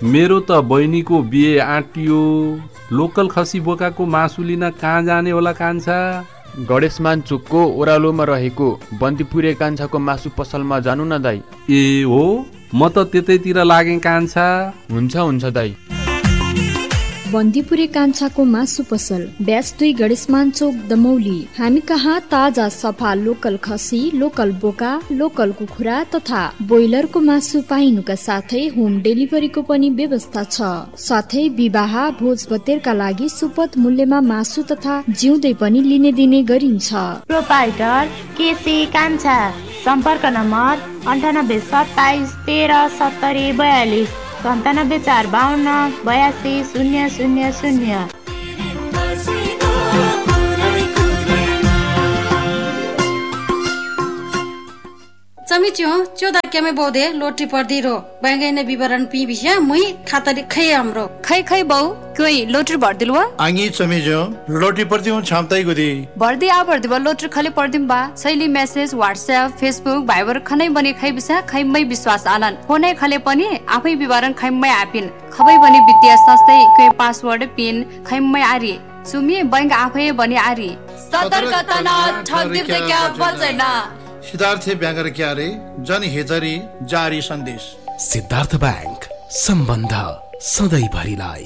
मेरो त बहिनीको बिहे आँटियो। लोकल खसी बोकाको मासु लिन कहाँ जाने होला कान्छा? गणेशमान चोकको ओह्रालोमा रहेको बन्दीपुरे कान्छाको मासु पसलमा जानु न दाई। ए हो, म त त्यतैतिर लागेँ कान्छा। हुन्छ दाई। बन्दीपुरे कान्छाको मासु पसल, ब्याज 2 गणेशमान चोक दमौली। हामी कहाँ ताजा सफा लोकल खसी, लोकल बोका, लोकल कुखुरा तथा ब्रोइलरको मासु पाइनुका साथै होम डेलिभरीको पनि व्यवस्था छ। साथै विवाह भोज भतेरका लागि सुपथ मूल्यमा मासु तथा जिउँदै पनि लिने दिने गरिन्छ। प्रोपाइटर केसी कान्छा, सम्पर्क नम्बर 9827 13 70 42 97 452 82 000। चमिच्यो चोदा केमे बौदे लोटरी पर्दी रो बैंगैने विवरण पी बिया मुई खातरी खै हाम्रो खै बहु कोई लोटरी भर्दिलवा आंगी चमिज्यो लोटरी पर्दी हूं छामताई गुदी भर्दी आ भर्दी बा लोटरी खले पर्दिम बा शैली मेसेज व्हाट्सएप फेसबुक भाइबर खनै बने खै बिसा खैमै विश्वास आलन फोनै खले पनि आफै विवरण खैमै आपिन खबै बने वित्तीय संस्थै के पासवर्ड पिन खैमै आरी सुमी बैंक आफै बने आरी सतर्कता न ठगदिप क्या बल्दैन। सिद्धार्थ ब्याङ्कर क्यारे जनहितरी जारी सन्देश। सिद्धार्थ ब्याङ्क, सम्बन्ध सधैँभरिलाई।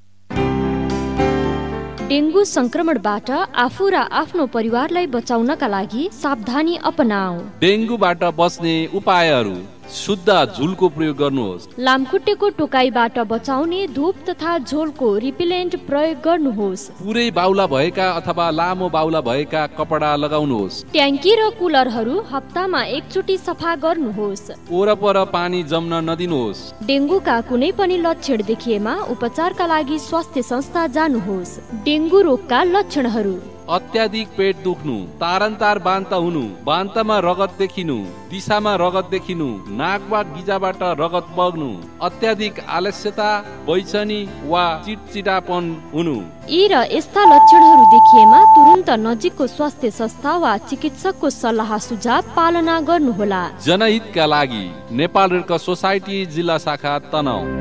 डेंगू संक्रमणबाट आफू र आफ्नो परिवारलाई बचाउनका लागि सावधानी अपनाऊ। डेंगूबाट बच्ने उपायहरू: शुद्ध झुलको प्रयोग गर्नुहोस्। लामखुट्टेको टोकाइबाट बचाउने धूप तथा झोलको रिपेलेन्ट प्रयोग गर्नुहोस्। पुरै बाउला भएका अथवा लामो बाउला भएका कपडा लगाउनुहोस्। ट्याङ्की र कुलरहरू हप्तामा एकचोटि सफा गर्नुहोस्। वरपर पानी जम्न नदिनुहोस्। डेंगूका कुनै पनि लक्षण देखिएमा उपचारका लागि स्वास्थ्य संस्था जानुहोस्। डेंगू रोगका लक्षणहरू: अत्याधिक पेट दुख्नु, तारन्तार बान्त हुनु, बान्तमा रगत देखिनु, दिशामा रगत देखिनु, नाक वा गिजाबाट रगत बग्नु, अत्याधिक आलस्यता, बैचनी वा चिटचिटापन हुनु। यी र यस्ता लक्षणहरू देखिएमा तुरुन्त नजिकको स्वास्थ्य संस्था वा चिकित्सकको सल्लाह सुझाव पालना गर्नुहोला। जनहितका लागि नेपाल रेड क्रस सोसाइटी जिल्ला शाखा तनहुँ।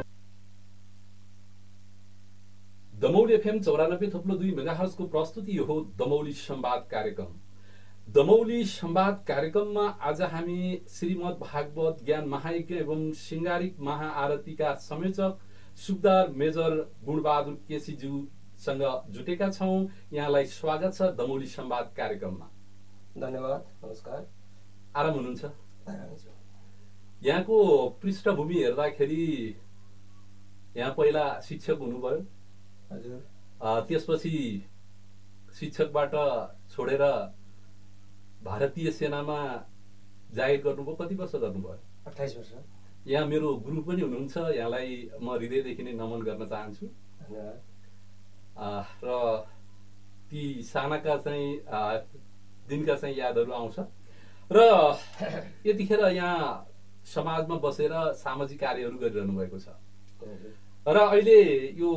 दमौली एफएम 94.2 मेगाहर्ज को प्रस्तुति हो दमौली संवाद कार्यक्रम। दमौली संवाद कार्यक्रममा आज हामी श्रीमद् भागवत ज्ञान महायज्ञ एवं सिंगारिक महाआरतीका संयोजक सुबेदार मेजर गुणबहादुर केसीज्यूसँग जुटेका छौं। यहाँलाई स्वागत छ दमौली संवाद कार्यक्रममा। धन्यवाद, नमस्कार। आराम हुनुहुन्छ? यहाँको पृष्ठभूमि हेर्दाखेरि यहाँ पहिला शिक्षक हुनुभयो। हजुर। त्यसपछि शिक्षकबाट छोडेर भारतीय सेनामा जागिर गर्नुभयो। कति वर्ष गर्नुभयो? 28 वर्ष। यहाँ मेरो गुरु पनि हुनुहुन्छ, यहाँलाई म हृदयदेखि नै नमन गर्न चाहन्छु। धन्यवाद। र ती सानाका चाहिँ दिनका चाहिँ यादहरू आउँछ र यतिखेर यहाँ समाजमा बसेर सामाजिक कार्यहरू गरिरहनु भएको छ र अहिले यो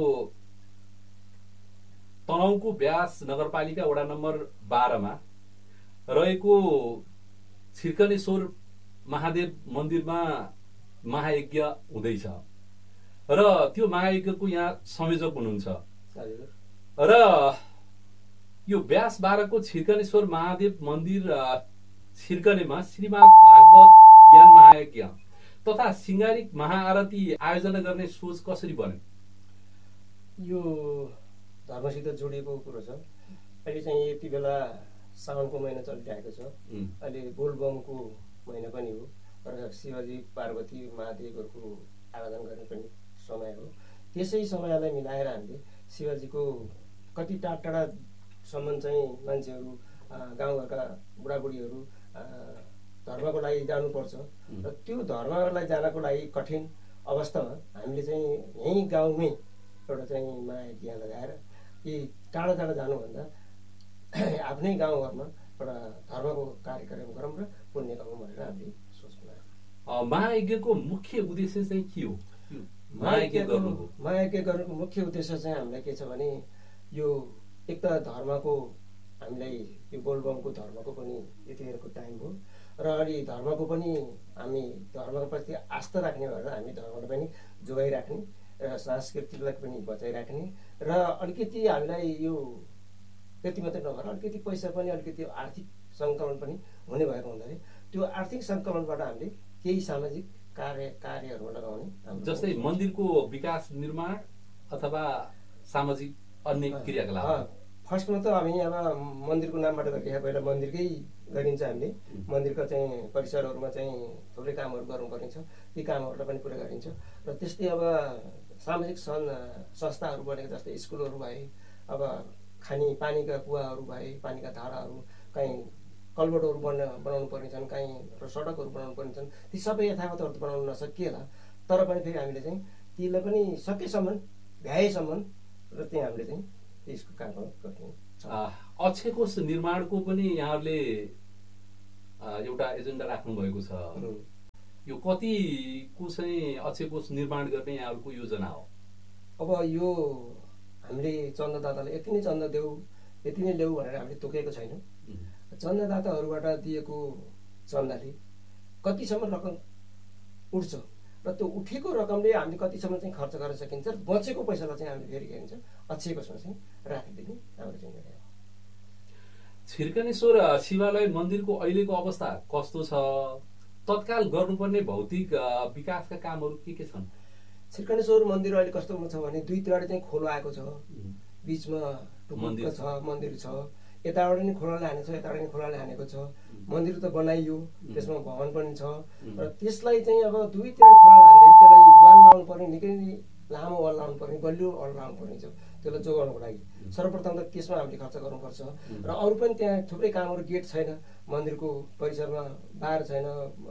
तनहुँको ब्यास नगरपालिका वडा नम्बर 12 मा रहेको छिर्कनेश्वर महादेव मन्दिरमा महायज्ञ हुँदैछ र त्यो महायज्ञको यहाँ संयोजक हुनुहुन्छ र यो ब्यास 12 को छिर्कनेश्वर महादेव मन्दिर छिर्कनेमा श्रीमद् भागवत ज्ञान महायज्ञ तथा सिंगारिक महाआरती आयोजना गर्ने सोच कसरी बन्यो? यो धर्मसित जोडिएको कुरो छ। अहिले चाहिँ यति बेला साउनको महिना चलिरहेको छ। अहिले बोलबमको महिना पनि हो र शिवजी पार्वती महादेवहरूको आराधना गर्ने पनि समय हो। त्यसै समयलाई मिलाएर हामीले शिवजीको कति टाढा चाहिँ मान्छेहरू गाउँघरका बुढाबुढीहरू धर्मको लागि जानुपर्छ र त्यो धर्मलाई जानको लागि कठिन अवस्थामा हामीले चाहिँ यहीँ गाउँमै एउटा चाहिँ महायज्ञ लगाएर यी टाढा टाढा जानुभन्दा आफ्नै गाउँघरमा एउटा धर्मको कार्यक्रम गरौँ र पुण्य कमाउँ भनेर हामीले सोच बनायौँ। महायज्ञको मुख्य उद्देश्य चाहिँ के हो? महायज्ञ गर्नुको मुख्य उद्देश्य चाहिँ हामीलाई के छ भने यो एक त धर्मको हामीलाई यो बोलबमको धर्मको पनि यतिखेरको टाइम हो र अलि धर्मको पनि हामी धर्मप्रति आस्था राख्ने भएर हामी धर्मलाई पनि जोगाइराख्ने र सांस्कृतिकलाई पनि बचाइराख्ने र अलिकति हामीलाई यो त्यति मात्रै नभएर अलिकति पैसा पनि अलिकति आर्थिक सङ्कलन पनि हुने भएको हुँदाखेरि त्यो आर्थिक सङ्कलनबाट हामीले केही सामाजिक कार्यहरूमा लगाउने, जस्तै मन्दिरको विकास निर्माण अथवा सामाजिक अन्य क्रियाकलाप। फर्स्टमा त हामी अब मन्दिरको नामबाट गरिरहेको पहिला मन्दिरकै गरिन्छ। हामीले मन्दिरका चाहिँ परिसरहरूमा चाहिँ थुप्रै कामहरू गर्नुपर्ने छ, ती कामहरूलाई पनि पुरा गरिन्छ। र त्यस्तै अब सामाजिक संस्थाहरू बनेको जस्तै स्कुलहरू भए, अब पानीका कुवाहरू भए, पानीका धाराहरू, कहीँ कल्भर्टहरू बनाउनु पर्ने छन्, कहीँ सडकहरू बनाउनु पर्ने छन्, ती सबै यथावतहरू बनाउन नसकिएला तर पनि फेरि हामीले चाहिँ तीलाई पनि सकेसम्म भ्याएसम्म र त्यहाँ हामीले चाहिँ त्यसको काम गर्ने। अक्षय कोष निर्माणको पनि यहाँहरूले एउटा एजेन्डा राख्नु भएको छ, यो कतिको चाहिँ अक्षय कोष निर्माण गर्ने यहाँहरूको योजना हो? अब यो हामीले चन्दादातालाई यति नै चन्दा देऊ, यति नै ल्याऊ भनेर हामीले तोकेको छैनौँ। चन्दादाताहरूबाट दिएको चन्दाले कतिसम्म रकम उठ्छ र त्यो उठेको रकमले हामीले कतिसम्म चाहिँ खर्च गर्न सकिन्छ, बचेको पैसालाई चाहिँ हामीले फेरि के भन्छ अक्षय कोषमा चाहिँ राखिदिने हाम्रो जिम्मेवारी हो। छिर्कनेश्वर शिवालय मन्दिरको अहिलेको अवस्था कस्तो छ? तत्काल गर्नुपर्ने भौतिक विकासका कामहरू के छन्? छिर्कनेश्वर मन्दिर अहिले कस्तोमा छ भने दुईतिर चाहिँ खोलो आएको छ, बिचमा टुक्क छ, मन्दिर छ, यताबाट नि खोलाले हानेको छ, यताबाट नि खोलाले हानेको छ। मन्दिर त बनाइयो, त्यसमा भवन पनि छ र त्यसलाई चाहिँ अब दुईतिर खोला हान्दाखेरि त्यसलाई वाल लाउनु पर्ने, निकै लामो वाल लाउनु पर्ने, बलियो वाल लाउनु पर्ने छ। त्यसलाई जोगाउनुको लागि सर्वप्रथम त त्यसमा हामीले खर्च गर्नुपर्छ र अरू पनि त्यहाँ थुप्रै कामहरू, गेट छैन मन्दिरको परिसरमा, बार छैन,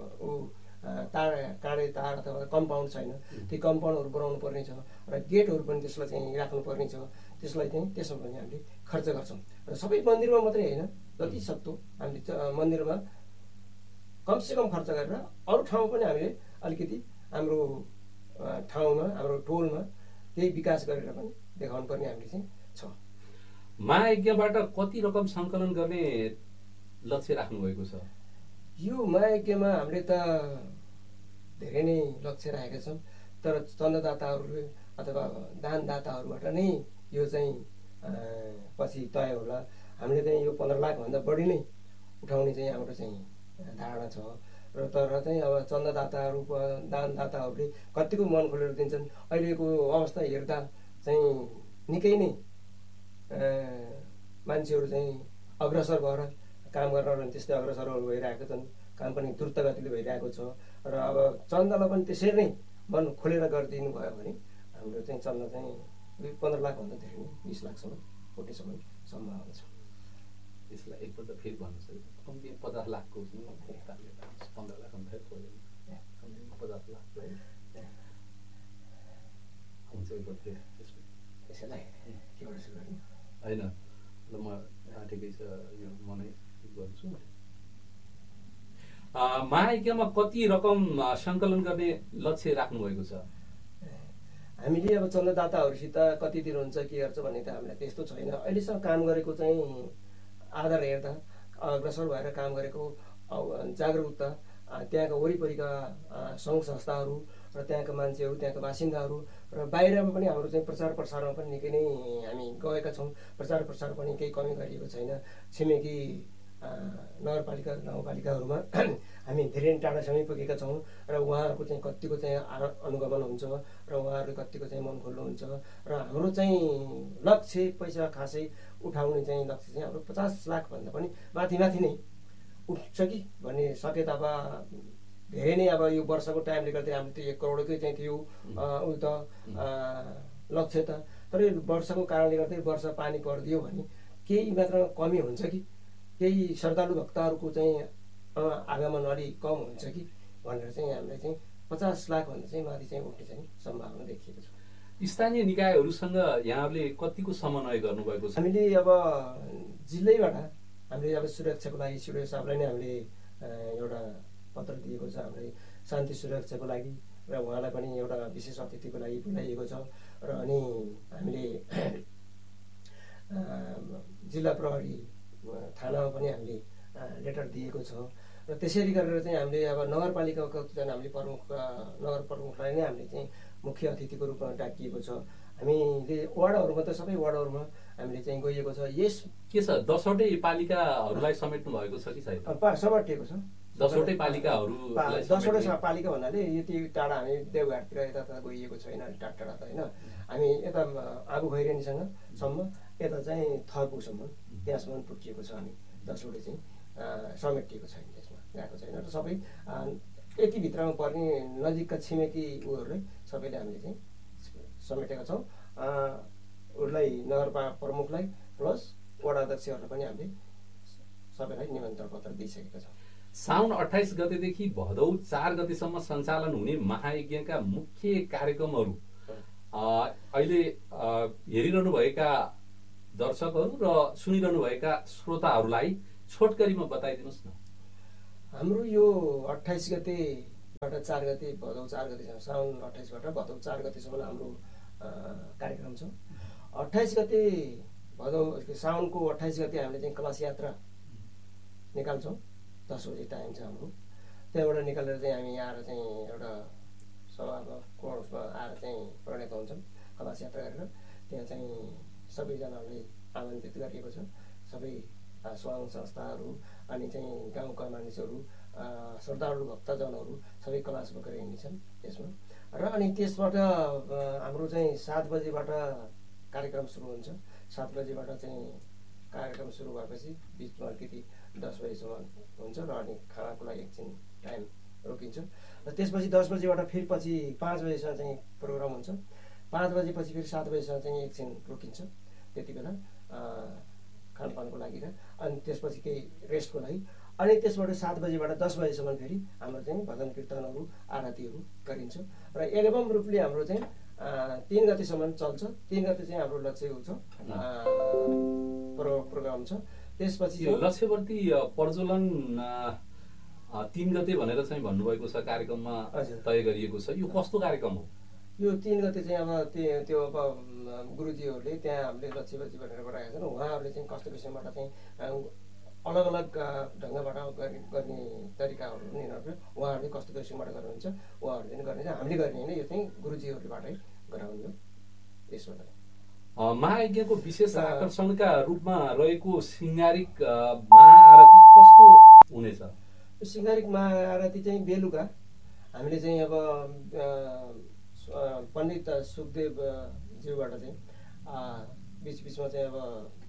काँडे तार अथवा कम्पाउन्ड छैन, ती कम्पाउन्डहरू बनाउनु पर्ने छ र गेटहरू पनि त्यसलाई चाहिँ राख्नुपर्ने छ। त्यसलाई चाहिँ त्यसमा पनि हामीले खर्च गर्छौँ र सबै मन्दिरमा मात्रै होइन, जति सक्दो हामीले मन्दिरमा कमसेकम खर्च गरेर अरू ठाउँमा पनि हामीले अलिकति हाम्रो ठाउँमा, हाम्रो टोलमा केही विकास गरेर पनि देखाउनु पर्ने हामीले चाहिँ छ। महायज्ञबाट कति रकम सङ्कलन गर्ने लक्ष्य राख्नुभएको छ? यो महायज्ञमा हामीले त धेरै नै लक्ष्य राखेका छौँ, तर चन्दादाताहरूले अथवा दानदाताहरूबाट नै यो चाहिँ पछि तय होला। हामीले चाहिँ यो 15 लाखभन्दा बढी नै उठाउने चाहिँ हाम्रो चाहिँ धारणा छ र तर चाहिँ अब चन्दादाताहरू, दानदाताहरूले कतिको मन खोलेर दिन्छन्। अहिलेको अवस्था हेर्दा चाहिँ निकै नै मान्छेहरू चाहिँ अग्रसर भएर काम गर्न त्यस्तै अग्रसरहरू भइरहेका छन्, काम पनि द्रुत गतिले भइरहेको छ र अब चन्दालाई पनि त्यसरी नै मन खोलेर गरिदिनु भयो भने हाम्रो चाहिँ चन्दा चाहिँ 15 लाखभन्दा धेरै नै 20 लाखसम्म कोटीसम्म सम्भावना छ। यसलाई एकपल्ट फेरि भन्नुहोस्, कम्ती 50 लाखको 15 लाख भन्दा कम्ती 50 लाख हुन्छ। यसलाई के गर्छु गर्ने होइन, ल म ठिकै छ, यो म नै गर्छु। महायज्ञमा कति रकम सङ्कलन गर्ने लक्ष्य राख्नुभएको छ? हामीले अब चन्दादाताहरूसित कति दिन हुन्छ के गर्छ भन्ने त हामीलाई त्यस्तो छैन। अहिलेसम्म काम गरेको चाहिँ आधार हेर्दा अग्रसर भएर काम गरेको जागरुकता, त्यहाँका वरिपरिका सङ्घ संस्थाहरू र त्यहाँका मान्छेहरू, त्यहाँका बासिन्दाहरू र बाहिरमा पनि हाम्रो चाहिँ प्रचार प्रसारमा पनि निकै नै हामी गएका छौँ। प्रचार प्रसार पनि केही कमी गरिएको छैन। छिमेकी नगरपालिका गाउँपालिकाहरूमा हामी धेरै टाढासम्मै पुगेका छौँ र उहाँहरूको चाहिँ कतिको चाहिँ अनुगमन हुन्छ र उहाँहरूले कतिको चाहिँ मन खोल्नुहुन्छ र हाम्रो चाहिँ लक्ष्य पैसा खासै उठाउने चाहिँ लक्ष्य चाहिँ हाम्रो 50 लाखभन्दा पनि माथि नै उठ्छ कि भन्ने सके त अब धेरै नै अब यो वर्षको टाइमले गर्दा हामीले त्यो 1 करोडकै चाहिँ थियो उयो त लक्ष्य त, तर यो वर्षको कारणले गर्दै वर्ष पानी परिदियो भने केही मात्रामा कमी हुन्छ कि, केही श्रद्धालु भक्तहरूको चाहिँ आगमन अलिक कम हुन्छ कि भनेर चाहिँ हामीलाई चाहिँ 50 लाखभन्दा चाहिँ माथि चाहिँ उठ्ने चाहिँ सम्भावना देखिएको छ। स्थानीय निकायहरूसँग यहाँहरूले कतिको समन्वय गर्नुभएको छ? हामीले अब जिल्लैबाट हामीले अब सुरक्षाको लागि सिडिओ साहबलाई नै हामीले एउटा पत्र दिएको छ, हामीले शान्ति सुरक्षाको लागि र उहाँलाई पनि एउटा विशेष अतिथिको लागि बोलाइएको छ र अनि हामीले जिल्ला प्रहरी थानामा पनि हामीले लेटर दिएको छ र र त्यसरी गरेर चाहिँ हामीले अब नगरपालिकाको एकजना हामीले नगर प्रमुखलाई नै हामीले चाहिँ मुख्य अतिथिको रूपमा डाकिएको छ। हामीले वार्डहरूमा त सबै वार्डहरूमा हामीले चाहिँ गइएको छ। यस के छ 10वटै पालिकाहरूलाई समेट्नु भएको छ कि छैन? समेटिएको छ 10वटै पालिकाहरूलाई। 10वटै पालिका भन्नाले यति टाढा हामी देवघाटतिर यता गइएको छैन, टाढा त होइन। हामी यता आगो खैरेनीसँग सम्म यता चाहिँ थर्पुसम्म त्यहाँसम्म पुगिएको छ। हामी 10वटै चाहिँ समेटिएको छैन, त्यसमा गएको छैन। र सबै यति भित्रमा पर्ने नजिकका छिमेकी उहरूलाई सबैले हामीले चाहिँ समेटेका छौँ। उसलाई नगरपालिका प्रमुखलाई प्लस वडा अध्यक्षहरूलाई पनि हामीले सबैलाई निमन्त्रण पत्र दिइसकेका छौँ। साउन 28 गतेदेखि भदौ 4 गतेसम्म सञ्चालन हुने महायज्ञका मुख्य कार्यक्रमहरू अहिले हेरिरहनुभएका दर्शकहरू र सुनिरहनुभएका श्रोताहरूलाई छोटकरीमा बताइदिनुहोस् न। हाम्रो यो 28 गतेबाट 4 गते भदौ 4 गतेसम्म, साउन 28बाट भदौ 4 गतेसम्म हाम्रो कार्यक्रम छ। 28 गते भदौ साउनको 28 गते हामीले चाहिँ कलश यात्रा निकाल्छौँ। 10 बजे टाइम छ हाम्रो। त्यहाँबाट निकालेर चाहिँ हामी आएर चाहिँ एउटा सभामा कोर्समा आएर चाहिँ परिणत हुन्छौँ कलश यात्रा गरेर। त्यहाँ चाहिँ सबैजनालाई आमन्त्रित गरिएको छ। सबै स्वयं संस्थाहरू अनि चाहिँ गाउँका मानिसहरू, श्रद्धालु भक्तजनहरू सबै कलश बोकेर हिँड्छन् त्यसमा। र अनि त्यसबाट हाम्रो चाहिँ 7 बजेबाट कार्यक्रम सुरु हुन्छ। 7 बजेबाट चाहिँ कार्यक्रम सुरु भएपछि बिचमा अलिकति 10 बजीसम्म हुन्छ र अनि खानाको लागि एकछिन टाइम रोकिन्छ। र त्यसपछि 10 बजेबाट फेरि पछि 5 बजीसम्म चाहिँ प्रोग्राम हुन्छ। 5 बजेपछि फेरि 7 बजीसम्म चाहिँ एकछिन रोकिन्छ। त्यति बेला खानपानको लागि र अनि त्यसपछि केही रेस्टको लागि। अनि त्यसबाट 7 बजीबाट 10 बजीसम्म फेरि हाम्रो चाहिँ भजन कीर्तनहरू आरतीहरू गरिन्छ। र एल्बम रूपले हाम्रो चाहिँ 3 गतेसम्म चल्छ। 3 गते चाहिँ हाम्रो लक्ष्य हुन्छ प्रोग्राम छ। त्यसपछि यो लक्ष्यवर्ती प्रज्वलन 3 गते भनेर चाहिँ भन्नुभएको छ कार्यक्रममा तय गरिएको छ। यो कस्तो कार्यक्रम हो? यो 3 गते चाहिँ अब त्यो अब गुरुजीहरूले त्यहाँ हामीले लक्ष्यवर्ती भनेर गराएका छन्। उहाँहरूले चाहिँ कस्तो किसिमबाट चाहिँ अलग अलग ढङ्गबाट गर्ने तरिकाहरू यिनीहरूले उहाँहरूले कस्तो किसिमबाट गर्नुहुन्छ उहाँहरूले पनि गर्ने, हामीले गर्ने होइन। यो चाहिँ गुरुजीहरूबाटै गराउनु यसबाट। महायज्ञको विशेष आकर्षणका रूपमा रहेको सिंगारिक महाआरती कस्तो हुनेछ? सिंगारिक महाआरती चाहिँ बेलुका हामीले चाहिँ अब पण्डित सुखदेव ज्यूबाट चाहिँ बिचबिचमा चाहिँ अब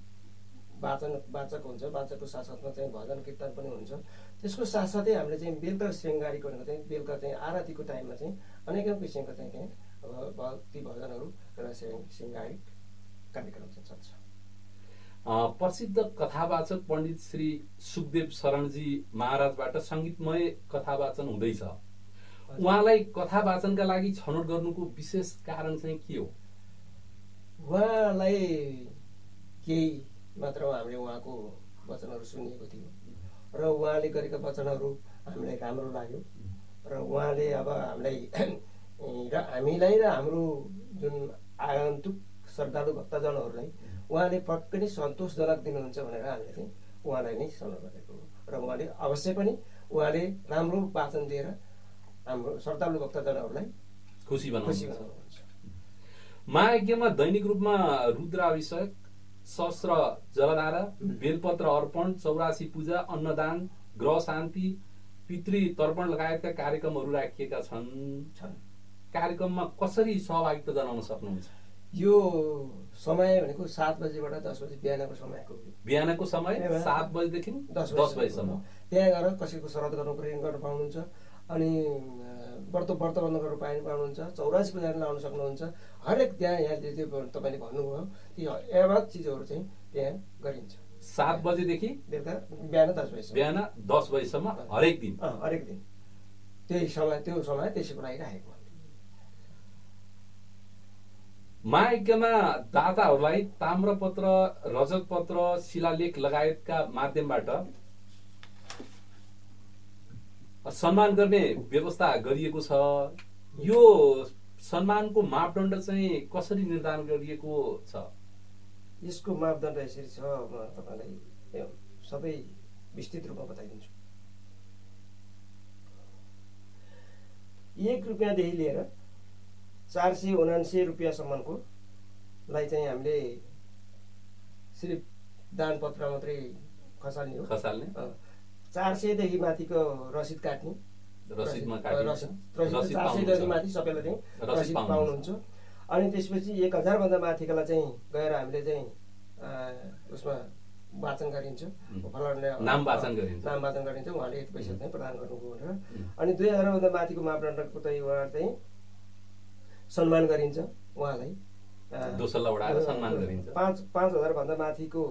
वाचक हुन्छ। वाचकको साथसाथमा चाहिँ भजन कीर्तन पनि हुन्छ। त्यसको साथसाथै हामीले चाहिँ बेलुका सिंगारिक भनेको चाहिँ बेलुका चाहिँ आरतीको टाइममा चाहिँ अनेकौँ किसिमका चाहिँ त्यहाँ भक्ति भजनहरू र सिंगारिक कार्यक्रम चाहिँ चल्छ। प्रसिद्ध कथावाचक पण्डित श्री सुखदेव शरणजी महाराजबाट सङ्गीतमय कथावाचन हुँदैछ। उहाँलाई कथावाचनका लागि छनौट गर्नुको विशेष कारण चाहिँ के हो? उहाँलाई केही मात्रामा हामीले उहाँको वचनहरू सुनिएको थियो र उहाँले गरेका वचनहरू हामीलाई राम्रो लाग्यो। र उहाँले अब हामीलाई र हाम्रो जुन आगन्तुक श्रद्धालु भक्तजनहरूलाई उहाँले पक्कै नै सन्तोषजनक दिनुहुन्छ भनेर हामीले चाहिँ उहाँलाई नै सल्लाह गरेको हो। र उहाँले अवश्य पनि उहाँले राम्रो वाचन दिएर हाम्रो श्रद्धालु भक्तजनहरूलाई खुसी बनाउनुहुन्छ। महायज्ञमा दैनिक रूपमा रुद्राभिषेक, सहस्त्र जलधारा, बेलपत्र अर्पण, 84 पूजा, अन्नदान, ग्रह शान्ति, पितृ तर्पण लगायतका कार्यक्रमहरू राखिएका छन्। कार्यक्रममा कसरी सहभागिता जनाउन सक्नुहुन्छ? यो समय भनेको 7 बजेबाट 10 बजे बिहानको समयको बिहानको समय 7 बजेदेखि 10 बजेसम्म त्यहाँ गएर कसैको श्राद्ध गर्नु पर्यो गर्न पाउनुहुन्छ। अनि व्रत बन्द गर्न पाउनुहुन्छ। 84 पूजा लाउन सक्नुहुन्छ। हरेक त्यहाँ यहाँ तपाईँले भन्नुभयो ती एवज चिजहरू चाहिँ त्यहाँ गरिन्छ। 7 बजेदेखि बेलुका बिहान 10 बजेसम्म बिहान 10 बजेसम्म हरेक दिन त्यही समय त्यसैको लागि राखेको। महायज्ञमा दाताहरूलाई ताम्रपत्र, रजतपत्र, शिलालेख लगायतका माध्यमबाट सम्मान गर्ने व्यवस्था गरिएको छ। यो सम्मानको मापदण्ड चाहिँ कसरी निर्धारण गरिएको छ? यसको मापदण्ड यसरी छ, म तपाईँलाई सबै विस्तृत रूपमा बताइदिन्छु। 1 रुपियाँदेखि लिएर 479 रुपियाँसम्मकोलाई चाहिँ हामीले सिर्फ दानपत्र मात्रै खसाल्ने हो। 400 देखि माथिको रसिद काट्ने, रसिद 400 देखि माथि सबैलाई चाहिँ रसिद पाउनुहुन्छ। अनि त्यसपछि 1000 भन्दा माथिकोलाई चाहिँ गएर हामीले चाहिँ उसमा वाचन गरिन्छ, नाम वाचन गरिन्छ, उहाँले यति पैसा चाहिँ प्रदान गर्नुभयो भनेर। अनि 2000 भन्दा माथिको मापदण्डको चाहिँ उहाँ चाहिँ सम्मान गरिन्छ, उहाँलाई दोस्रो उडाएर सम्मान गरिन्छ। 5000 भन्दा माथिको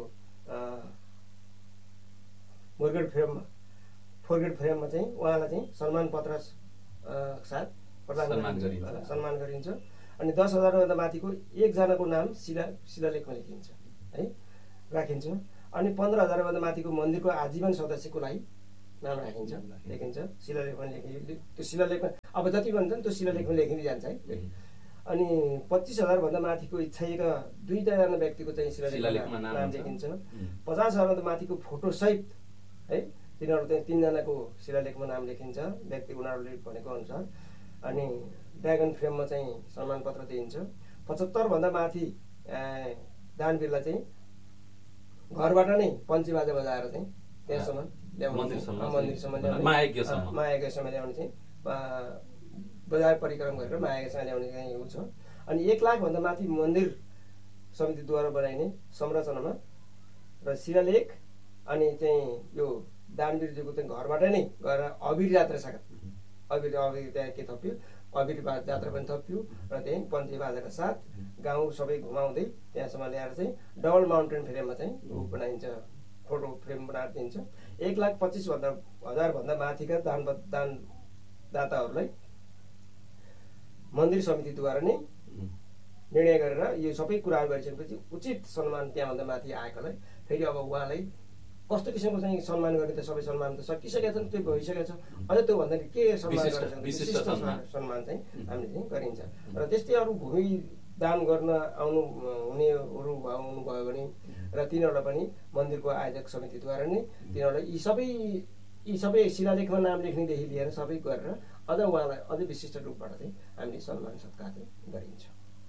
फोरग्रेड फ्रेममा चाहिँ उहाँलाई चाहिँ सम्मान पत्र साथ सम्मान गरिन्छ। अनि 10,000 भन्दा माथिको एकजनाको नाम शिलालेखमा लेखिन्छ है, राखिन्छ। अनि 15,000 भन्दा माथिको मन्दिरको आजीवन सदस्यको लागि नाम लेखिन्छ शिलालेखमा त्यो शिलालेखमा अब जति भन्छ नि त्यो शिलालेखमा लेखिँदै जान्छ है। अनि 25,000 भन्दा माथिको इच्छाएका 2जना व्यक्तिको चाहिँ शिलालेखमा नाम लेखिन्छ। 50,000 भन्दा माथिको फोटो सहित है तिनीहरू चाहिँ 3जनाको शिलालेखमा नाम लेखिन्छ व्यक्ति उनीहरूले भनेको अनुसार। अनि ड्रागन फ्रेममा चाहिँ सम्मान पत्र दिइन्छ। 75 भन्दा माथि दानवीरलाई चाहिँ घरबाट नै पञ्ची बाजा बजाएर चाहिँ त्यहाँसम्म मन्दिरसम्म मायाज्ञसम्म ल्याउने चाहिँ बजार परिक्रम गरेर मायाज्ञसँग ल्याउने चाहिँ हुन्छ। अनि 1 लाख भन्दा माथि मन्दिर समितिद्वारा बनाइने संरचनामा र शिलालेख अनि चाहिँ यो दानवीरजीको चाहिँ घरबाट नै गएर अबिर यात्रा छ, अबिर त्यहाँ के थप्यो, अबिर जात्रा पनि थप्यो र त्यही पञ्ची बाजाका साथ गाउँ सबै घुमाउँदै त्यहाँसम्म ल्याएर चाहिँ डबल माउन्टेन फ्रेममा चाहिँ बनाइन्छ, फोटो फ्रेम बनाएर दिन्छ। 1,25,000 भन्दा माथिका दानदाताहरूलाई मन्दिर समितिद्वारा नै निर्णय गरेर यो सबै कुराहरू गरिसकेपछि उचित सम्मान त्यहाँभन्दा माथि आएकालाई फेरि अब उहाँलाई कस्तो किसिमको चाहिँ सम्मान गर्ने त सबै सम्मान त सकिसकेका छन्, त्यो भइसकेको छ। अझ त्यो भन्दा के सम्मान गरेर विशिष्ट सम्मान चाहिँ हामीले चाहिँ गरिन्छ। र त्यस्तै अरू भूमि दान गर्न हुनेहरू आउनुभयो भने र तिनीहरूलाई पनि मन्दिरको आयोजक समितिद्वारा नै तिनीहरूलाई यी सबै शिलालेखमा नाम लेख्नेदेखि लिएर सबै गरेर अझ उहाँलाई अझै विशिष्ट रूपबाट चाहिँ हामीले सम्मान सत्कार चाहिँ गरिन्छ।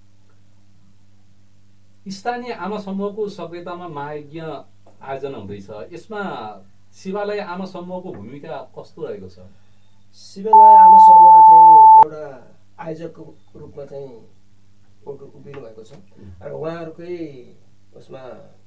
स्थानीय आमा समूहको सक्रियतामा महायज्ञ आयोजना हुँदैछ, यसमा शिवालय आमा समूहको भूमिका कस्तो रहेको छ? शिवालय आमा समूह चाहिँ एउटा आयोजकको रूपमा चाहिँ उभिनु भएको छ र उहाँहरूकै उसमा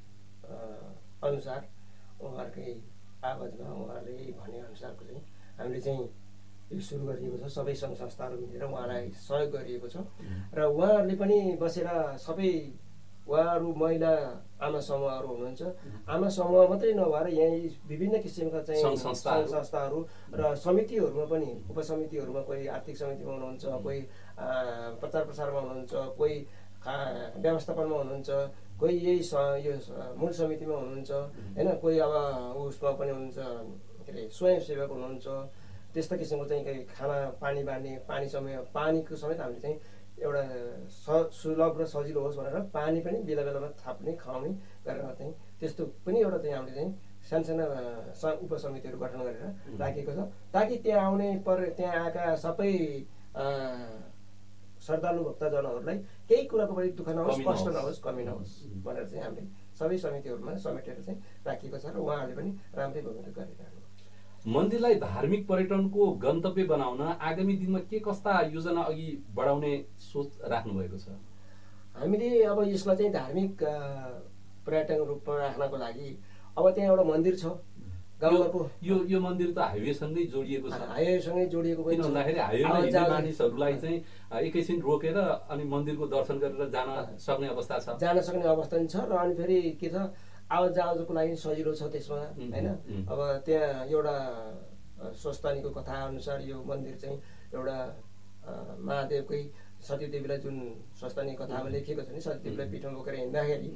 अनुसार उहाँहरूकै आवाजमा उहाँहरूले भने अनुसारको चाहिँ हामीले चाहिँ यो सुरु गरिएको छ। सबै सङ्घ संस्थाहरू मिलेर उहाँलाई सहयोग गरिएको छ र उहाँहरूले पनि बसेर सबै उहाँहरू महिला आमा समूहहरू हुनुहुन्छ। आमा समूह मात्रै नभएर यहाँ विभिन्न किसिमका चाहिँ सङ्घ संस्थाहरू र समितिहरूमा पनि उपसमितिहरूमा कोही आर्थिक समितिमा हुनुहुन्छ, कोही प्रचार प्रसारमा हुनुहुन्छ, कोही व्यवस्थापनमा हुनुहुन्छ, कोही यही यो मूल समितिमा हुनुहुन्छ होइन, कोही अब उसमा पनि हुनुहुन्छ के अरे स्वयंसेवक हुनुहुन्छ। त्यस्ता किसिमको चाहिँ खाना पानी बाँड्ने पानीको समेत हामीले चाहिँ एउटा सुलभ र सजिलो होस् भनेर पानी पनि बेला बेलामा थाप्ने खुवाउने गरेर चाहिँ त्यस्तो पनि एउटा चाहिँ हामीले चाहिँ सानसाना उपसमितिहरू गठन गरेर राखेको छ, ताकि त्यहाँ आएका सबै श्रद्धालु भक्तजनहरूलाई केही कुराको पनि दुःख नहोस्, कष्ट नहोस्, कमी नहोस् भनेर चाहिँ हामीले सबै समितिहरूमा समेटेर चाहिँ राखेको छ र उहाँहरूले पनि राम्रै भूमिका गरिरहनु। मन्दिरलाई धार्मिक पर्यटनको गन्तव्य बनाउन आगामी दिनमा के कस्ता योजना अघि बढाउने सोच राख्नु भएको छ? हामीले अब यसलाई चाहिँ धार्मिक पर्यटन रूपमा राख्नको लागि अब त्यहाँ एउटा मन्दिर छ गाउँघरको। यो मन्दिर त हाइवेसँगै जोडिएको छ। हाइवेसँगै जोडिएको पनि भन्दाखेरि हाइवेमा हिँड्ने मानिसहरूलाई चाहिँ एकैछिन रोकेर अनि मन्दिरको दर्शन गरेर जान सक्ने अवस्था छ, नि छ। र अनि फेरि के छ आवाजको लागि सजिलो छ त्यसमा होइन। अब त्यहाँ एउटा स्वस्तानीको कथा अनुसार यो मन्दिर चाहिँ एउटा महादेवकै सतीदेवीलाई जुन स्वस्तानी कथामा लेखिएको छ नि, सतीदेवीलाई पिठमा बोकेर हिँड्दाखेरि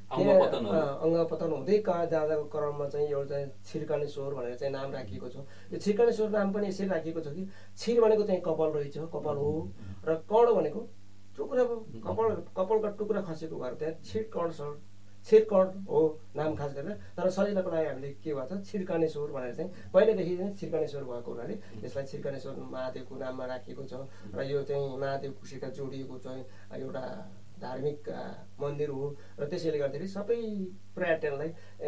अङ्गपतन हुँदै कहाँ जाँदाको क्रममा चाहिँ एउटा चाहिँ छिर्कानेश्वर भनेर चाहिँ नाम राखिएको छ। यो छिर्कानेश्वर नाम पनि यसरी राखिएको छ कि छिर भनेको चाहिँ कपाल रहेछ, कपाल हो, र कर्ण भनेको टुक्रा, कपालका टुक्रा खसेको भएर त्यहाँ छिरकर्ण हो नाम खास गरेर। तर सजिलोको लागि हामीले के भन्छ छिर्कनेश्वर भनेर चाहिँ पहिलेदेखि चाहिँ छिर्कनेश्वर भएको हुनाले यसलाई छिर्कनेश्वर महादेवको नाममा राखिएको छ। र यो चाहिँ महादेवसित जोडिएको चाहिँ एउटा धार्मिक मन्दिर हो र त्यसैले गर्दाखेरि सबै पर्यटनलाई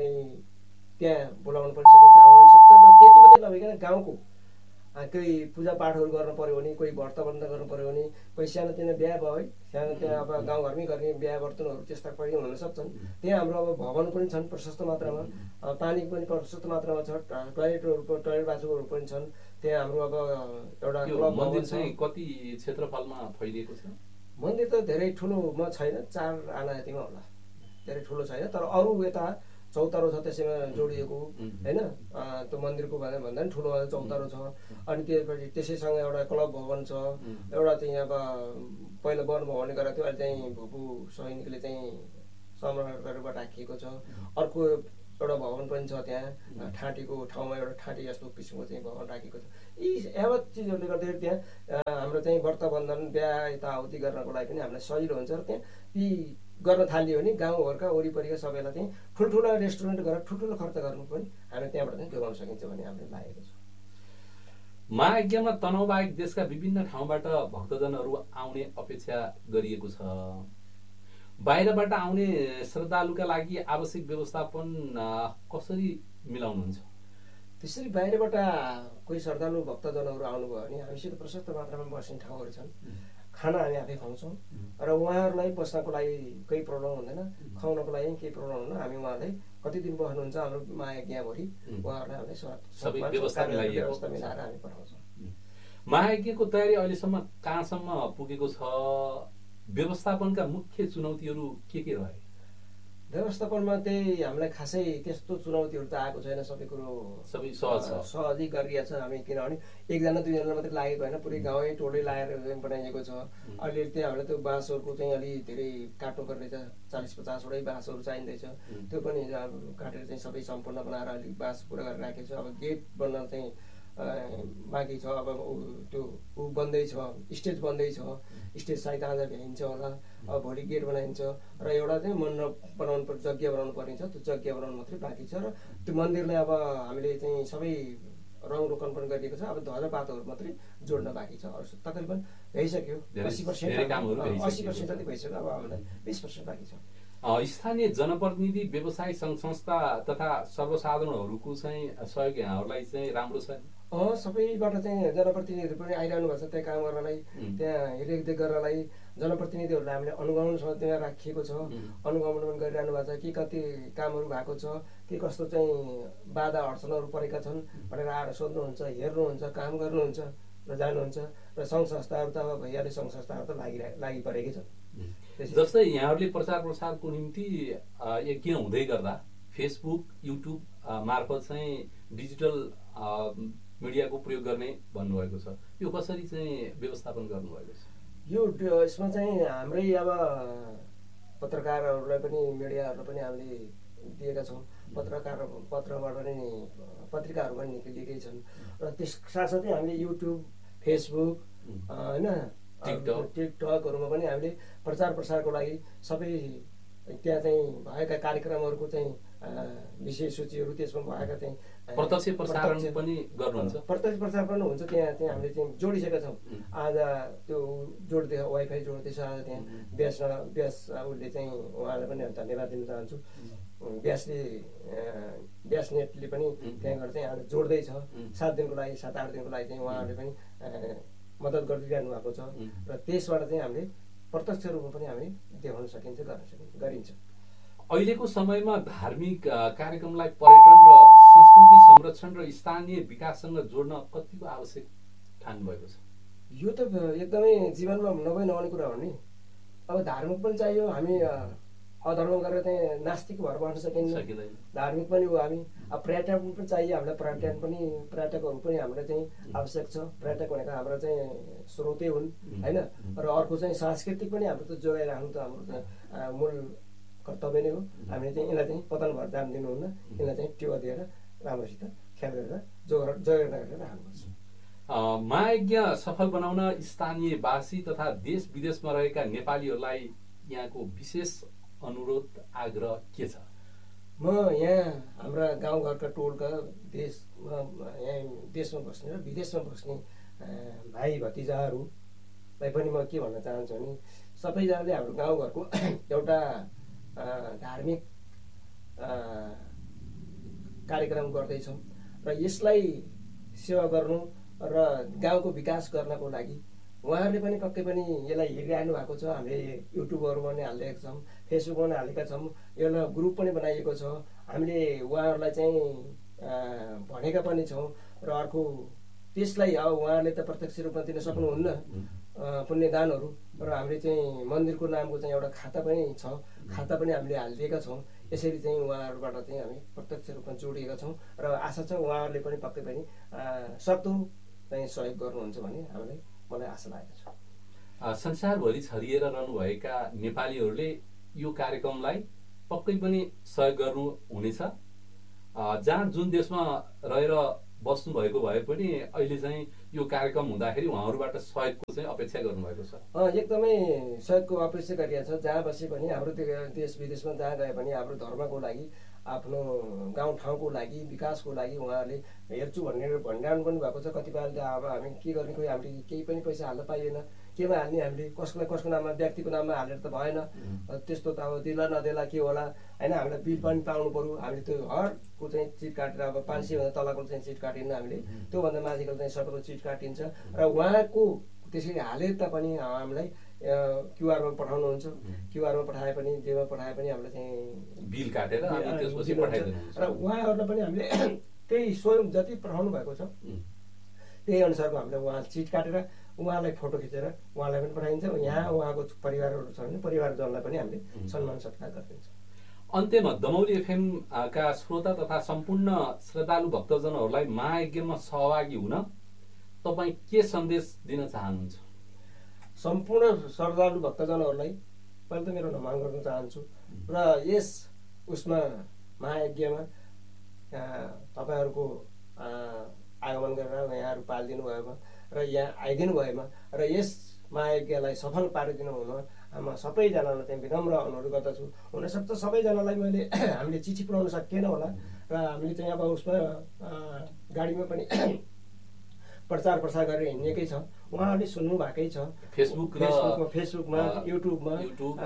त्यहाँ बोलाउन पनि सकिन्छ, आउन सक्छ। र त्यति मात्रै नभइकन गाउँको कोही पूजापाठहरू गर्नु पऱ्यो भने, कोही व्रतबन्ध गर्नु पऱ्यो भने, कोही सानोतिनो बिहा भयो है, सानोतिनो अब गाउँघरमै गर्ने बिहा वर्तनहरू त्यस्ता पनि हुन सक्छन्। त्यहाँ हाम्रो अब भवन पनि छन् प्रशस्त मात्रामा, पानी पनि प्रशस्त मात्रामा छ, टोयलेट बाथरुमहरू पनि छन्। त्यहाँ हाम्रो अब एउटा क्लब भवन चाहिँ कति क्षेत्रफलमा फैलिएको छ? मन्दिर त धेरै ठुलोमा छैन, 4 आना जतिमा होला, धेरै ठुलो छैन। तर अरू यता चौतारो छ त्यसैमा जोडिएको होइन, त्यो मन्दिरको भन्दा पनि ठुलो चौतारो छ। अनि त्यसपछि त्यसैसँग एउटा क्लब भवन छ, एउटा चाहिँ अब पहिला वन भवनले गरेको थियो, अहिले चाहिँ भूपू सैनिकले चाहिँ संरक्षण गरेर राखिएको छ। अर्को एउटा भवन पनि छ त्यहाँ ठाँटीको ठाउँमा, एउटा ठाँटी जस्तो किसिमको चाहिँ भवन राखेको छ। यी यावत चिजहरूले गर्दाखेरि त्यहाँ हाम्रो चाहिँ व्रतबन्धन बिहा यताउति गर्नको लागि पनि हामीलाई सजिलो हुन्छ। र त्यहाँ ती गर्न थालियो भने गाउँघरका वरिपरिका सबैलाई चाहिँ ठुल्ठुला रेस्टुरेन्ट गरेर ठुल्ठुलो खर्च गर्नु पनि हामी त्यहाँबाट चाहिँ जोगाउन सकिन्छ भन्ने हामीले लागेको छ। महायज्ञमा तनहुबाहेक देशका विभिन्न ठाउँबाट भक्तजनहरू आउने अपेक्षा गरिएको छ। बाहिरबाट आउने श्रद्धालुका लागि आवश्यक व्यवस्थापन कसरी मिलाउनुहुन्छ? त्यसरी बाहिरबाट कोही श्रद्धालु भक्तजनहरू आउनुभयो भने हामीसित प्रशस्त मात्रामा बस्ने ठाउँहरू छन्, खाना हामी आफै खुवाउँछौँ र उहाँहरूलाई बस्नको लागि केही प्रब्लम हुँदैन, खुवाउनको लागि केही प्रब्लम हुँदैन। हामी उहाँलाई कति दिन बस्नुहुन्छ हाम्रो महायज्ञभरि उहाँहरूलाई हामीले सबै व्यवस्था मिलाएर हामी पठाउँछौँ। महायज्ञको तयारी अहिलेसम्म कहाँसम्म पुगेको छ? व्यवस्थापनका मुख्य चुनौतीहरू के रहे? व्यवस्थापनमा त्यही हामीलाई खासै त्यस्तो चुनौतीहरू त आएको छैन, सबै कुरो सबै सहजै गरिरहेछ हामी। किनभने एकजना दुईजना मात्रै लागेको होइन, पुरै गाउँै टोलै लगाएर बनाइएको छ। अहिले त्यहाँ हामीलाई त्यो बाँसहरूको चाहिँ अलि धेरै काट्नुपर्ने छ, 40-50वटै बाँसहरू चाहिँदैछ। त्यो पनि काटेर चाहिँ सबै सम्पूर्ण बनाएर अलिक बाँस पुरा गरेर राखेको छ। अब गेट बन्न चाहिँ बाँकी छ, अब त्यो बन्दैछ, स्टेज बन्दैछ, स्टेज सायद आज भ्याइन्छ होला। अब भोलि गेट बनाइन्छ र एउटा चाहिँ मण्डप बनाउनु पर्छ, यज्ञ बनाउनु पर्ने छ, त्यो यज्ञ बनाउनु मात्रै बाँकी छ। र त्यो मन्दिरलाई अब हामीले चाहिँ सबै रङ रोकन पनि गरिएको छ। अब ध्वजा पातहरू मात्रै जोड्न बाँकी छ। तकरिबन भइसक्यो, 80% जति भइसक्यो। अब हामीलाई 20% बाँकी छ। स्थानीय जनप्रतिनिधि, व्यवसाय सङ्घ संस्था तथा सर्वसाधारणहरूको चाहिँ सहयोग यहाँहरूलाई चाहिँ राम्रो छ? सबैबाट चाहिँ जनप्रतिनिधिहरू पनि आइरहनु भएको छ त्यहाँ काम गर्नलाई, त्यहाँ हेरदेख गर्नलाई। जनप्रतिनिधिहरूलाई हामीले अनुगमन त्यहाँ राखिएको छ, अनुगमन पनि गरिरहनु भएको छ। के कति कामहरू भएको छ, के कस्तो चाहिँ बाधा अडचनहरू परेका छन् भनेर आएर सोध्नुहुन्छ, हेर्नुहुन्छ, काम गर्नुहुन्छ र जानुहुन्छ। र सङ्घ संस्थाहरू त अब भइहाल्यो, सङ्घ संस्थाहरू त लागिपरेकै छन्। जस्तै यहाँहरूले प्रचार प्रसारको निम्ति यज्ञ हुँदै गर्दा फेसबुक, युट्युब मार्फत चाहिँ डिजिटल मिडियाको प्रयोग गर्ने भन्नुभएको छ, यो कसरी चाहिँ व्यवस्थापन गर्नुभएको छ? यो यसमा चाहिँ हाम्रै अब पत्रकारहरूलाई पनि मिडियाहरूलाई पनि हामीले दिएका छौँ। पत्रबाट नै पत्रिकाहरू पनि निक्लिएकै छन्। र त्यस साथसाथै हामीले युट्युब, फेसबुक होइन, टिकटकहरूमा पनि हामीले प्रचार प्रसारको लागि सबै त्यहाँ चाहिँ भएका कार्यक्रमहरूको चाहिँ विषय सूचीहरू त्यसमा भएका चाहिँ प्रत्यक्ष प्रसारण पनि गर्नुहुन्छ? प्रत्यक्ष प्रसारण पनि हुन्छ। त्यहाँ चाहिँ हामीले चाहिँ जोडिसकेका छौँ। आज त्यो जोड्दै वाइफाई जोड्दैछ। आज त्यहाँ व्यास उसले चाहिँ उहाँलाई पनि धन्यवाद दिन चाहन्छु। व्यास नेटले पनि त्यहाँबाट चाहिँ आज जोड्दैछ। 7 दिनको लागि 7-8 दिनको लागि चाहिँ उहाँहरूले पनि मद्दत गरिदिइरहनु भएको छ। र त्यसबाट चाहिँ हामीले प्रत्यक्ष रूपमा पनि हामी देखाउन सकिन्छ, गरिन्छ। अहिलेको समयमा धार्मिक कार्यक्रमलाई पर्यटन र संस्कृति संरक्षण र स्थानीय विकाससँग जोड्न कतिको आवश्यक ठान्नु भएको छ? यो त एकदमै जीवनमा नभई नहुने कुरा हो नि। अब धार्मिक पनि चाहियो, हामी अधर्म गरेर चाहिँ नास्तिक भएर बस्न सकिँदैन। धार्मिक पनि हो हामी। अब पर्यटन पनि चाहियो हामीलाई, पर्यटकहरू पनि हामीलाई चाहिँ आवश्यक छ। पर्यटक भनेको हाम्रो चाहिँ स्रोतै हुन् होइन। र अर्को चाहिँ सांस्कृतिक पनि हाम्रो त जोगाइराख्नु त हाम्रो चाहिँ मूल कर्तव्य नै हो। हामीले चाहिँ यसलाई चाहिँ पतन भएर जान दिनुहुन्न, यसलाई चाहिँ टेवा दिएर राम्रोसित ख्याल गरेर जोगाएर गरेर राख्नुपर्छ। महायज्ञ सफल बनाउन स्थानीयवासी तथा देश विदेशमा रहेका नेपालीहरूलाई यहाँको विशेष अनुरोध, आग्रह के छ? म यहाँ हाम्रा गाउँघरका टोलका देशमा बस्ने र विदेशमा बस्ने भाइ भतिजाहरूलाई पनि म के भन्न चाहन्छु भने सबैजनाले हाम्रो गाउँघरको एउटा धार्मिक कार्यक्रम गर्दैछौँ र यसलाई सेवा गर्नु र गाउँको विकास गर्नको लागि उहाँहरूले पनि पक्कै पनि यसलाई हेरिरहनु भएको छ। हामीले युट्युबहरूमा पनि हालिरहेका छौँ, फेसबुकमा पनि हालेका छौँ, एउटा ग्रुप पनि बनाइएको छ। हामीले उहाँहरूलाई चाहिँ भनेका पनि छौँ र अर्को त्यसलाई अब उहाँहरूले त प्रत्यक्ष रूपमा दिन सक्नुहुन्न पुण्यदानहरू, र हामीले चाहिँ मन्दिरको नामको चाहिँ एउटा खाता पनि छ, खाता पनि हामीले हालिदिएका छौँ। यसरी चाहिँ उहाँहरूबाट चाहिँ हामी प्रत्यक्ष रूपमा जोडिएका छौँ र आशा छ उहाँहरूले पनि पक्कै पनि सक्दो चाहिँ सहयोग गर्नुहुन्छ भन्ने मलाई आशा लागेको छ। संसारभरि छरिएर रहनुभएका नेपालीहरूले यो कार्यक्रमलाई पक्कै पनि सहयोग गर्नु हुनेछ। जहाँ जुन देशमा रहेर बस्नुभएको भए पनि अहिले चाहिँ यो कार्यक्रम हुँदाखेरि उहाँहरूबाट सहयोगको चाहिँ अपेक्षा गर्नुभएको छ। एकदमै सहयोगको अपेक्षा गरिएको छ। जहाँ बसे पनि हाम्रो देश विदेशमा जहाँ गए पनि हाम्रो धर्मको लागि, आफ्नो गाउँठाउँको लागि, विकासको लागि उहाँहरूले हेर्छु भनेर भनिरहनु पनि भएको छ। कतिपयले अब हामी के गर्ने, खोइ हामीले केही पनि पैसा हाल्न पाइएन, केमा हाल्ने, हामीले कसको नाममा, व्यक्तिको नाममा हालेर त भएन। त्यस्तो त अब दिला नदेला के होला होइन, हामीलाई बिल पनि पाउनु पऱ्यो। हामीले त्यो हरको चाहिँ चिट काटेर अब 500 भन्दा तलको चाहिँ चिट काटिन्न हामीले, त्योभन्दा माथिको चाहिँ सबैको चिट काटिन्छ र उहाँको त्यसरी हाले तापनि हामीलाई क्युआरमा पठाउनुहुन्छ। क्युआरमा पठाए पनि जेमा पठाए पनि हामीले चाहिँ बिल काटेर त्यसपछि पठाइदिनुहुन्छ र उहाँहरूलाई पनि हामीले त्यही स्वयं जति पठाउनु भएको छ त्यही अनुसारको हामीले उहाँ चिट काटेर उहाँलाई फोटो खिचेर उहाँलाई पनि पठाइन्छ। यहाँ उहाँको परिवारहरू छ भने परिवारजनलाई पनि हामीले सम्मान सत्कार गरिदिन्छौँ। अन्त्यमा दमौली एफएम का श्रोता तथा सम्पूर्ण श्रद्धालु भक्तजनहरूलाई महायज्ञमा सहभागी हुन तपाईँ के सन्देश दिन चाहनुहुन्छ? सम्पूर्ण श्रद्धालु भक्तजनहरूलाई पहिले त मेरो नमन गर्न चाहन्छु र यस उसमा महायज्ञमा तपाईँहरूको आगमन गरेर यहाँहरू पालिदिनु भएमा र यहाँ आइदिनु भएमा र यस महायज्ञलाई सफल पारिदिनु हुन म सबैजनालाई चाहिँ विनम्र अनुरोध गर्दछु। हुनसक्छ सबैजनालाई हामीले चिठी पुऱ्याउन सकिएन होला र हामीले चाहिँ अब उसमा गाडीमा पनि प्रचार प्रसार गरेर हिँडेकै छ। उहाँहरूले सुन्नु भएकै छ, फेसबुकमा युट्युबमा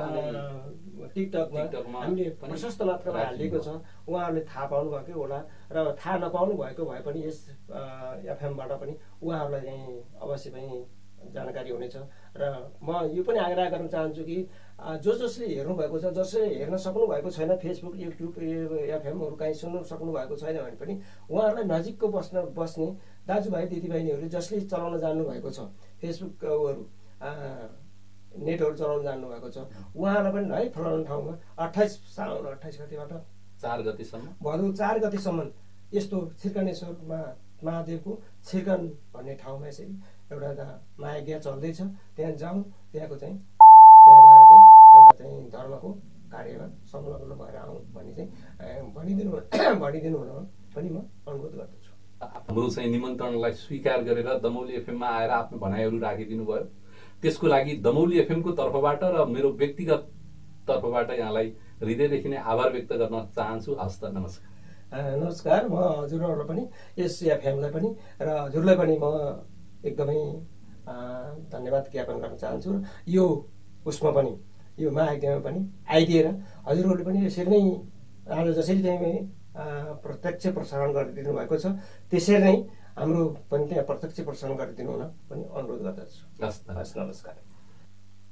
टिकटकमा हामीले प्रशस्त मात्रामा हालिएको छ। उहाँहरूले थाहा पाउनु भएकै होला र थाहा नपाउनु भएको भए पनि यस एफएमबाट पनि उहाँहरूलाई चाहिँ अवश्य पनि जानकारी हुनेछ। र म यो पनि आग्रह गर्न चाहन्छु कि जसले हेर्नु भएको छ, जसले हेर्न सक्नु भएको छैन, फेसबुक युट्युब एफएमहरू कहीँ सुन्नु सक्नु भएको छैन भने पनि उहाँहरूलाई नजिकको बस्ने दाजुभाइ दिदीबहिनीहरूले जसले चलाउन जान्नु भएको छ, फेसबुकहरू नेटहरू चलाउन जान्नु भएको छ, उहाँहरूलाई पनि है फलाउनु ठाउँमा 28 गतिबाट 4 गतिसम्म भदौ 4 गतिसम्म यस्तो छिर्कनेश्वरमा महादेवको छिर्कन भन्ने ठाउँमा यसरी एउटा महायज्ञ चल्दैछ। त्यहाँ जाउँ, त्यहाँ गएर चाहिँ एउटा चाहिँ धर्मको कार्यमा संलग्न भएर आउँ भन्ने चाहिँ भनिदिनु हुन पनि म अनुरोध गर्दछु। हाम्रो चाहिँ निमन्त्रणलाई स्वीकार गरेर दमौली एफएममा आएर आफ्नो भनाइहरू राखिदिनु भयो, त्यसको लागि दमौली एफएमको तर्फबाट र मेरो व्यक्तिगत तर्फबाट यहाँलाई हृदयदेखि नै आभार व्यक्त गर्न चाहन्छु। हस्त नमस्कार। नमस्कार। म हजुरहरूलाई पनि यस एफएमलाई पनि र हजुरलाई पनि म एकदमै धन्यवाद ज्ञापन गर्न चाहन्छु। यो उसमा पनि यो महायज्ञमा पनि आइदिएर हजुरहरूले पनि यसरी नै आज जसरी चाहिँ प्रत्यक्ष प्रसारण गरिदिनु भएको छ त्यसरी नै हाम्रो पनि त्यहाँ प्रत्यक्ष प्रसारण गरिदिनु हुन पनि अनुरोध गर्दछु। हस्, नमस्कार।